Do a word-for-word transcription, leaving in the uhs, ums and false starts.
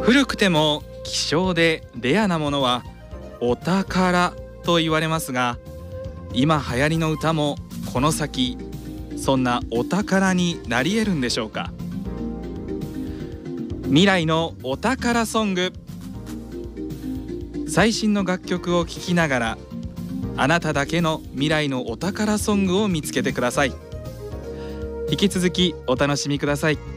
古くても希少でレアなものはお宝と言われますが、今流行りの歌もこの先そんなお宝になり得るんでしょうか。未来のお宝ソング。最新の楽曲を聴きながら、あなただけの未来のお宝ソングを見つけてください。引き続きお楽しみください。